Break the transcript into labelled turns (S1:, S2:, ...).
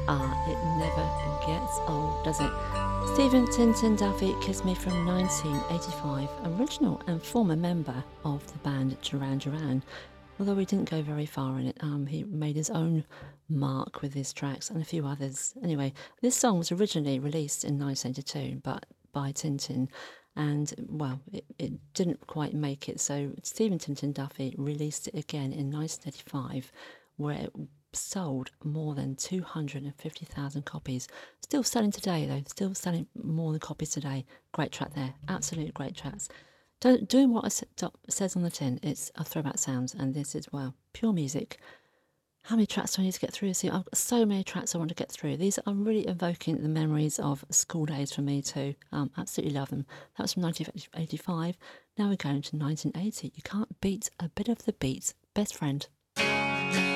S1: It never gets old, does it? Stephen Tintin Duffy, Kiss Me from 1985, original and former member of the band Duran Duran. Although he didn't go very far in it, he made his own mark with his tracks and a few others. Anyway, this song was originally released in 1982, but by Tintin, and well, it didn't quite make it. So Stephen Tintin Duffy released it again in 1985, where it sold more than 250,000 copies. Still selling today, though. Still selling more than copies today. Great track there. Absolute great tracks. Doing what it says on the tin. It's a throwback sounds, and this is, well, pure music. How many tracks do I need to get through? See, I've got so many tracks I want to get through. These are really evoking the memories of school days for me too. Absolutely love them. That was from 1985. Now we're going to 1980. You can't beat a bit of the beat. Best Friend.